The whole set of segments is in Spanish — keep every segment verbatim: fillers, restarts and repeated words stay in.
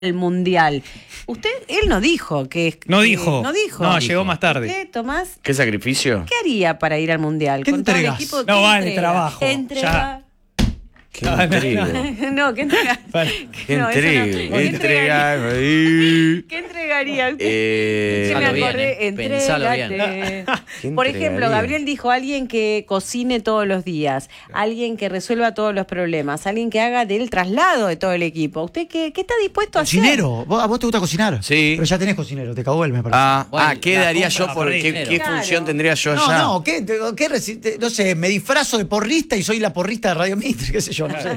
el mundial. Usted, él no dijo que... No que, dijo. No dijo. No, llegó más tarde. ¿Qué, Tomás? ¿Qué sacrificio? ¿Qué haría para ir al mundial? ¿Qué Con todo el entregas? equipo, No ¿qué vale entrega? trabajo, Entrega. ya. Qué No, no, intriga. no. No, ¿qué entrega? Vale. Qué No, eso no. intriga. ¿Qué Qué entregaría? intriga. ahí. ¿Qué entregaría? Eh, ¿Qué me Pensalo bien, acordé? eh. Pensalo bien. Entrégate. ¿Qué Por ejemplo, entregaría? Gabriel dijo alguien que cocine todos los días, alguien que resuelva todos los problemas, alguien que haga del traslado de todo el equipo. ¿Usted qué, qué está dispuesto a hacer? Cocinero. ¿Vos- ¿A vos te gusta cocinar? Sí. Pero ya tenés cocinero, te cagó él, me parece. Ah, Bueno, ah, ¿qué la daría compra yo por por qué, dinero. qué Claro. función tendría yo No, allá? no, ¿qué? Te- ¿qué reci- te- no sé, me disfrazo de porrista y soy la porrista de Radio Mitre, qué sé yo, no sé.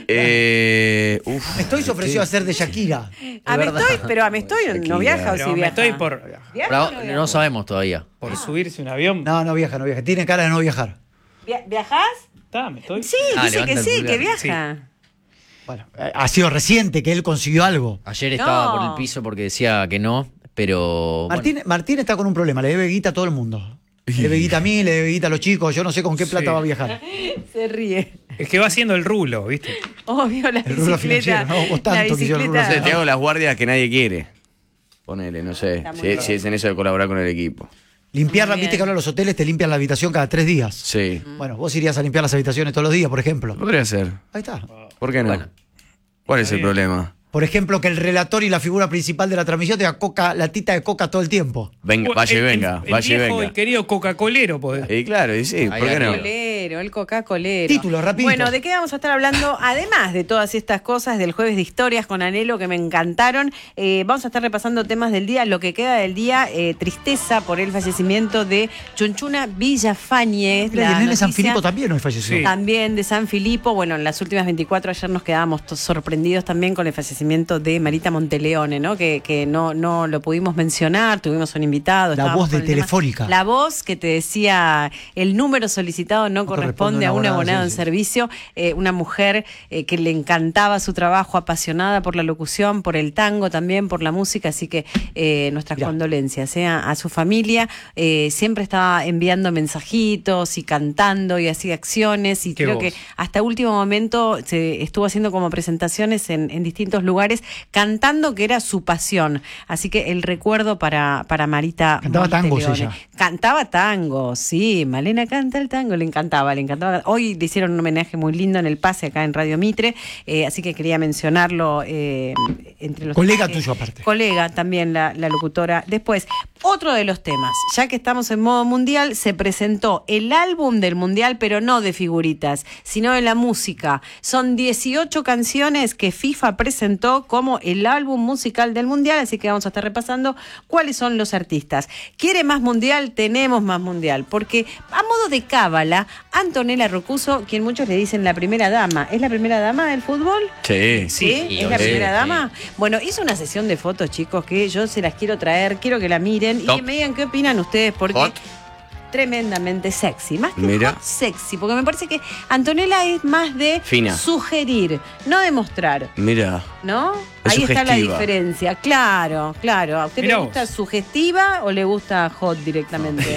Eh, uf, Estoy se ofreció a ser de Shakira. A de verdad. Mestoy, pero a Mestoy no viaja o Pero sí me viaja. estoy por, ¿Viaja Pero o no viaja? no sabemos todavía. por subirse un avión. No, no viaja, no viaja. Tiene cara de no viajar. ¿Via- ¿Viajás? Está, me estoy. Sí, Ah, dice que levanta el sí, que pulgar. viaja. Bueno, eh, ha sido reciente que él consiguió algo. Ayer No. estaba por el piso porque decía que no, pero... bueno, Martín, Martín está con un problema, le debe guita a todo el mundo. Le debe guita a mí, le debe guita a los chicos, yo no sé con qué plata Sí. va a viajar. Se ríe. Es que va haciendo el rulo, ¿viste? Obvio, la El rubro bicicleta. financiero, ¿no? Vos tanto la que hicieron el bicicleta. no sé, te hago las guardias que nadie quiere. Ponele, no sé. Está muy Si, bien. si es en eso de colaborar con el equipo. Limpiarla, Muy viste bien. que ahora los hoteles te limpian la habitación cada tres días. Sí. Bueno, vos irías a limpiar las habitaciones todos los días, por ejemplo. Podría ser. Ahí está. ¿Por qué no? Bueno. ¿Cuál es el Está bien. problema? Por ejemplo, que el relator y la figura principal de la transmisión tenga coca, latita de coca todo el tiempo. Venga, vaya y El- venga, el, vaya y el viejo venga. y querido Coca-Colero, pues. Y claro, y sí, Ahí ¿por qué no? arriba. Colero, el Coca-Colero. Título, rapidito. Bueno, ¿de qué vamos a estar hablando? Además de todas estas cosas del jueves de historias con Anhelo que me encantaron, eh, vamos a estar repasando temas del día, lo que queda del día, eh, tristeza por el fallecimiento de Chunchuna Villafañez. Mira, y la el nene de San noticia Filipo también hoy falleció. Sí. También de San Filipo. Bueno, en las últimas veinticuatro ayer nos quedábamos to- sorprendidos también con el fallecimiento de Marita Monteleone, ¿no? Que, que no, no lo pudimos mencionar, tuvimos un invitado. La estábamos voz de con el tema. Telefónica. La voz que te decía, el número solicitado no, corresponde a un abonado en sí, sí. servicio. Eh, una mujer eh, que le encantaba su trabajo, apasionada por la locución, por el tango también, por la música, así que eh, nuestras Mirá. condolencias eh, a, a su familia. Eh, siempre estaba enviando mensajitos y cantando y hacía acciones y Qué creo voz. que hasta último momento se estuvo haciendo como presentaciones en, en distintos lugares, cantando, que era su pasión. Así que el recuerdo para, para Marita Cantaba tangos Monteleone. ella. Cantaba tango, sí, Malena canta el tango, le encantaba, le encantaba. Hoy le hicieron un homenaje muy lindo en el pase acá en Radio Mitre, eh, así que quería mencionarlo eh, entre los... Colega eh, tuyo aparte. Colega también la, la locutora. Después, otro de los temas, ya que estamos en modo mundial, se presentó el álbum del mundial, pero no de figuritas, sino de la música. Son dieciocho canciones que FIFA presentó como el álbum musical del mundial, así que vamos a estar repasando cuáles son los artistas. ¿Quiere más mundial? Tenemos más mundial, porque a modo de cábala, Antonella Rocuso, quien muchos le dicen la primera dama, ¿es la primera dama del fútbol? Sí. ¿Sí? Sí, ¿Es la sí, primera sí. dama? Bueno, hizo una sesión de fotos, chicos, que yo se las quiero traer, quiero que la miren y Top. que me digan qué opinan ustedes, porque Hot. tremendamente sexy, más que Mira. hot, sexy, porque me parece que Antonella es más de Fina. sugerir, no demostrar, Mira. ¿no? Es Ahí está la sugestiva. diferencia, claro, claro. ¿A usted Mirá le gusta vos. sugestiva o le gusta hot directamente?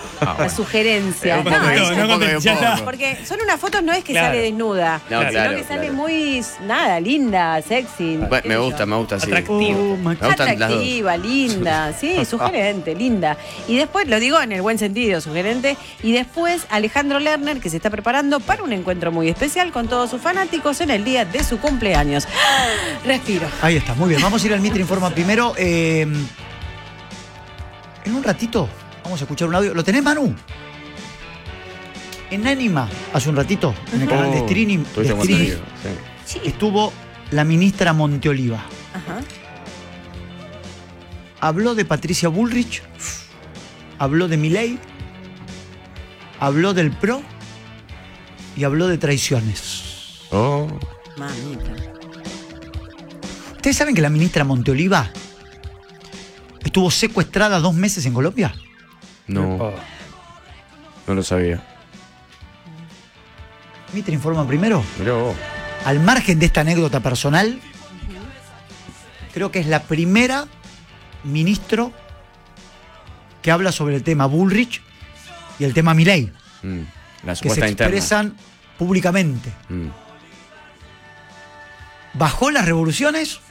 La sugerencia. Un poco No, de- ella- un poco de contento, ya está. poco. porque son unas fotos, no es que Claro. sale desnuda, No, sino claro, que sale claro. muy, nada, linda, sexy. Bueno, qué me sé gusta, yo. me gusta, sí. Atractivo. Oh, my- Me gustan las dos. Atractiva, linda, sí, sugerente, linda. Y después, lo digo en el buen sentido, sugerente. Y después Alejandro Lerner, que se está preparando para un encuentro muy especial con todos sus fanáticos en el día de su cumpleaños. Respiro. Ahí está, muy bien. Vamos a ir al Mitre Informa primero. Eh, en un ratito vamos a escuchar un audio. ¿Lo tenés, Manu? En Anima, hace un ratito, en el canal de Oh, streaming, de tuviste buen streaming, sonido, sí. Sí. estuvo la ministra Monteoliva. Ajá. Habló de Patricia Bullrich, habló de Milei, habló del P R O y habló de traiciones. Oh. Mamita. ¿Ustedes saben que la ministra Monteoliva estuvo secuestrada dos meses en Colombia? No, Oh. no lo sabía. Mitre Informa primero. Mirá vos. Al margen de esta anécdota personal, creo que es la primera ministro que habla sobre el tema Bullrich y el tema Milei, Mm. La que se supuesta interna. expresan públicamente. Mm. Bajó las revoluciones